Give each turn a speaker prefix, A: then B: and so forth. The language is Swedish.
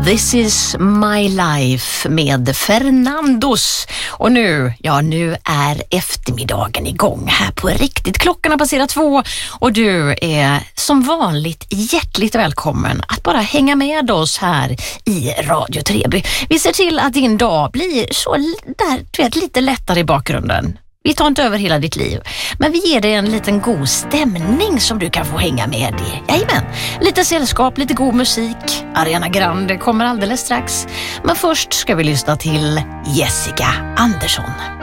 A: This is my life med Fernandos. Och nu är eftermiddagen igång här på riktigt. Klockan har passerat 2 och du är som vanligt hjärtligt välkommen att bara hänga med oss här i Radio Treby. Vi ser till att din dag blir så där, du vet, lite lättare i bakgrunden. Vi tar inte över hela ditt liv, men vi ger dig en liten god stämning som du kan få hänga med i. Jajamän, lite sällskap, lite god musik. Ariana Grande kommer alldeles strax. Men först ska vi lyssna till Jessica Andersson.